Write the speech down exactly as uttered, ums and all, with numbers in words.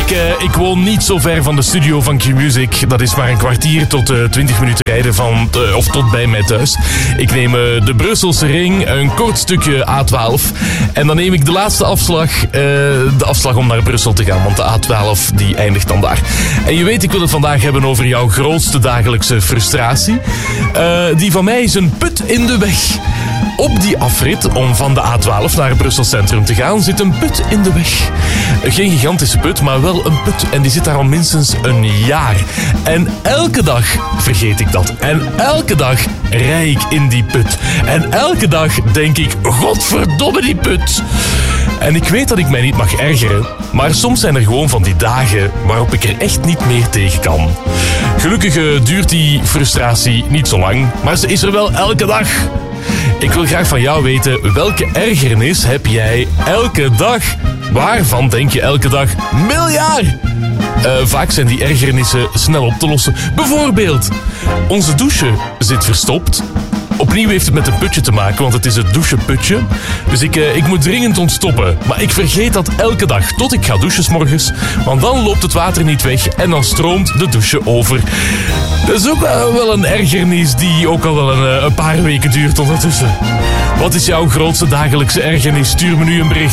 Ik, uh, ik woon niet zo ver van de studio van Q-Music. Dat is maar een kwartier tot uh, twintig minuten rijden van, uh, of tot bij mij thuis. Ik neem uh, de Brusselse ring, een kort stukje A twaalf. En dan neem ik de laatste afslag, uh, de afslag om naar Brussel te gaan. Want de A twaalf die eindigt dan daar. En je weet, ik wil het vandaag hebben over jouw grootste dagelijkse frustratie. Uh, die van mij is een put in de weg. Op die afrit om van de A twaalf naar Brussel Centrum te gaan zit een put in de weg. Geen gigantische put, maar wel een put. En die zit daar al minstens een jaar. En elke dag vergeet ik dat. En elke dag rij ik in die put. En elke dag denk ik, godverdomme die put. En ik weet dat ik mij niet mag ergeren, maar soms zijn er gewoon van die dagen waarop ik er echt niet meer tegen kan. Gelukkig duurt die frustratie niet zo lang, maar ze is er wel elke dag. Ik wil graag van jou weten, welke ergernis heb jij elke dag? Waarvan denk je elke dag, miljard? Uh, vaak zijn die ergernissen snel op te lossen. Bijvoorbeeld, onze douche zit verstopt. Opnieuw heeft het met een putje te maken, want het is het doucheputje. Dus ik, uh, ik moet dringend ontstoppen. Maar ik vergeet dat elke dag, tot ik ga douchen 's morgens. Want dan loopt het water niet weg en dan stroomt de douche over. Dat is ook uh, wel een ergernis die ook al wel een, uh, een paar weken duurt ondertussen. Wat is jouw grootste dagelijkse ergernis? Stuur me nu een bericht.